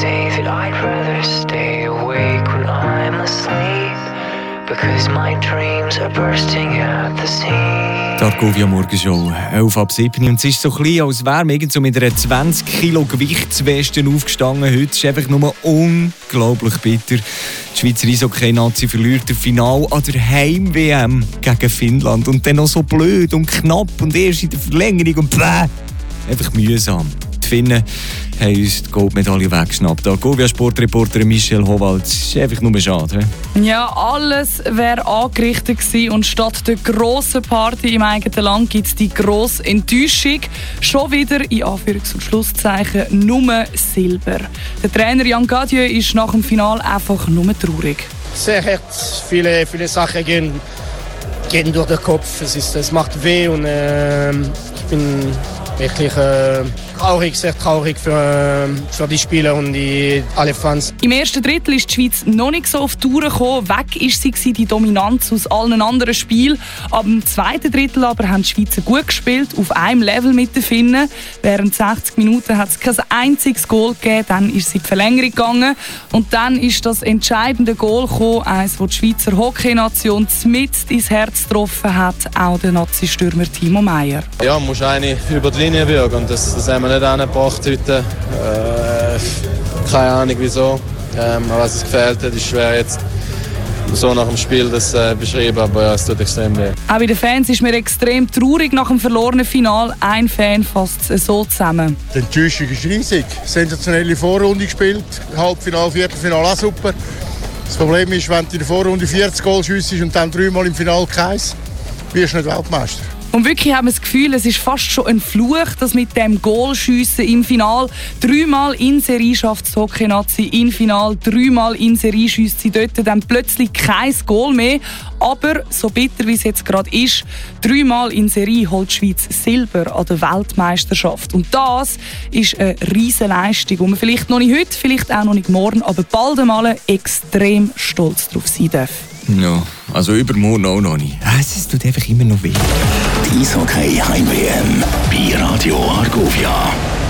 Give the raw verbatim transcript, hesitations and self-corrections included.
say that I'd rather stay awake when I'm asleep, because my dreams are bursting at the seams. Die Argovia Morgenshow, elf ab sieben. Und es ist so klein, als wäre man so mit einer zwanzig Kilo Gewichtsweste aufgestanden. Heute ist einfach nur unglaublich bitter. Die Schweizer Eishockey-Nazi verliert das Finale an der Heim-W M gegen Finnland. Und dann noch so blöd und knapp und erst in der Verlängerung und bläh. Einfach mühsam. Die Finnen haben uns die Goldmedaille weggeschnappt. Argovia-Sportreporterin Michelle Howald. Das ist einfach nur schade. He? Ja, alles wäre angerichtet gewesen und statt der grossen Party im eigenen Land gibt es die grosse Enttäuschung. Schon wieder, in Anführungs- und Schlusszeichen, nur Silber. Der Trainer Jan Gadieu ist nach dem Finale einfach nur traurig. Sehr hart. Viele, viele Sachen gehen, gehen durch den Kopf. Es, ist, es macht weh und äh, ich bin wirklich äh, traurig, sehr traurig für, äh, für die Spieler und die, alle Fans. Im ersten Drittel ist die Schweiz noch nicht so auf die Tour gekommen. Weg ist sie, die Dominanz aus allen anderen Spielen. Ab dem zweiten Drittel aber haben die Schweizer gut gespielt, auf einem Level mit den Finnen. Während sechzig Minuten hat es kein einziges Goal gegeben. Dann ist sie in die Verlängerung gegangen. Und dann ist das entscheidende Goal gekommen, eines, das die Schweizer Hockey-Nation mitten ins Herz getroffen hat, auch der Nazi-Stürmer Timo Meier. Ja, man muss eine über die Linie bürgen und das, das haben wir nicht angebracht heute. Äh, keine Ahnung wieso. Ähm, was es gefehlt hat, ist schwer jetzt so nach dem Spiel das äh, beschreiben, aber ja, es tut extrem weh. Auch bei den Fans ist mir extrem traurig nach dem verlorenen Finale. Ein Fan fasst es so zusammen. Die Enttäuschung ist riesig. Sensationelle Vorrunde gespielt, Halbfinale, Viertelfinale auch super. Das Problem ist, wenn du in der Vorrunde vierzig Goal schiessest und dann dreimal im Finale keins, wirst du nicht Weltmeister. Und wirklich haben wir das Gefühl, es ist fast schon ein Fluch, dass mit dem Goalschiessen im Final dreimal in Serie schafft das Hockey-Nazi im Final, dreimal in Serie schiesst sie dort dann plötzlich kein Goal mehr. Aber so bitter wie es jetzt gerade ist, dreimal in Serie holt die Schweiz Silber an der Weltmeisterschaft. Und das ist eine riesige Leistung, wo man vielleicht noch nicht heute, vielleicht auch noch nicht morgen, aber bald einmal extrem stolz darauf sein darf. Ja, also übermorgen auch noch nicht. Es tut einfach immer noch weh. Die Eishockey Heim-W M bei Radio Argovia.